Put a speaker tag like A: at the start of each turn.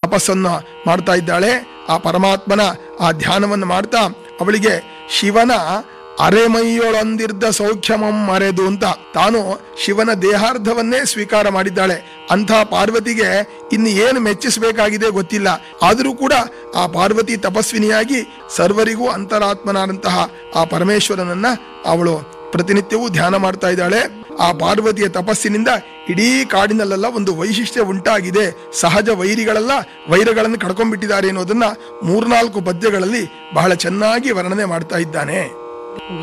A: ತಪಸ್ಸನ್ನು ಮಾಡ್ತಾ ಇದ್ದಾಳೆ. ಆ ಪರಮಾತ್ಮನ ಆ ಧ್ಯಾನವನ್ನು ಮಾಡ್ತಾ ಅವಳಿಗೆ ಶಿವನ ಅರೆಮೈಯೊಳೊಂದಿರ್ದ ಸೌಖ್ಯಮಂ ಮರೆದು ಅಂತ ತಾನು ಶಿವನ ದೇಹಾರ್ಧವನ್ನೇ ಸ್ವೀಕಾರ ಮಾಡಿದ್ದಾಳೆ. ಅಂಥ ಪಾರ್ವತಿಗೆ ಇನ್ನು ಏನು ಮೆಚ್ಚಿಸಬೇಕಾಗಿದೆ ಗೊತ್ತಿಲ್ಲ. ಆದರೂ ಕೂಡ ಆ ಪಾರ್ವತಿ ತಪಸ್ವಿನಿಯಾಗಿ ಸರ್ವರಿಗೂ ಅಂತರಾತ್ಮನಾದಂತಹ ಆ ಪರಮೇಶ್ವರನನ್ನ ಅವಳು ಪ್ರತಿನಿತ್ಯವೂ ಧ್ಯಾನ ಮಾಡ್ತಾ ಇದ್ದಾಳೆ. ಆ ಪಾರ್ವತಿಯ ತಪಸ್ಸಿನಿಂದ ಇಡೀ ಕಾಡಿನಲ್ಲೆಲ್ಲ ಒಂದು ವೈಶಿಷ್ಟ್ಯ ಉಂಟಾಗಿದೆ. ಸಹಜ ವೈರಿಗಳೆಲ್ಲ ವೈರಗಳನ್ನು ಕಡ್ಕೊಂಡ್ಬಿಟ್ಟಿದ್ದಾರೆ ಅನ್ನೋದನ್ನ 3-4 ಪದ್ಯಗಳಲ್ಲಿ ಬಹಳ ಚೆನ್ನಾಗಿ ವರ್ಣನೆ ಮಾಡ್ತಾ ಇದ್ದಾನೆ.